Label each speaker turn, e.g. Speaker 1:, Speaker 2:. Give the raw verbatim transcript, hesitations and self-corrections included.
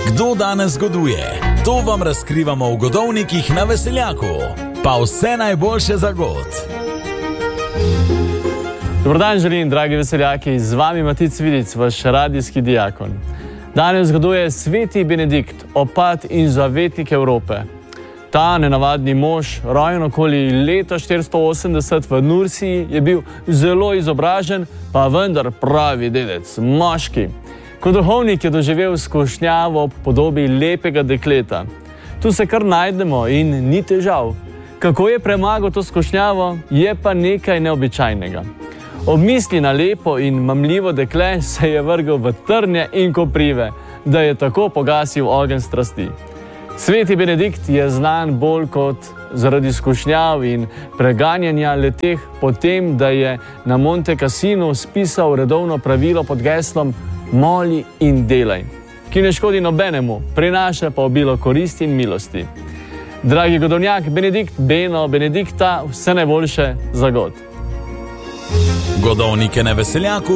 Speaker 1: Kdo danes zgoduje? To vam razkrivamo v Godovnikih na Veseljaku. Pa vse najboljše za god.
Speaker 2: Dobrodan želim, dragi veseljaki, z vami Matic Vidic, vaš radijski diakon. Danes zgoduje sveti Benedikt, opat in zavetnik Evrope. Ta nenavadni mož, rojen okoli leta štiristo osemdeset v Nursiji, je bil zelo izobražen, pa vendar pravi dedec, moški. Kot duhovnik je doživel skušnjavo ob podobi lepega dekleta. Tu se kar najdemo in ni težav. Kako je premagal to skušnjavo, je pa nekaj neobičajnega. Ob misli na lepo in mamljivo dekle se je vrgel v trnje in koprive, da je tako pogasil ogenj strasti. Sveti Benedikt je znan bolj kot zaradi skušnjav in preganjanja leteh potem, da je na Monte Cassinu spisal redovno pravilo pod geslom Moli in delaj, ki ne škodi nobenemu, prinaša pa obilo koristi in milosti. Dragi godovnjak, Benedikt, Beno, Benedikta, vse najboljše za god.
Speaker 1: Godovnike na Veseljaku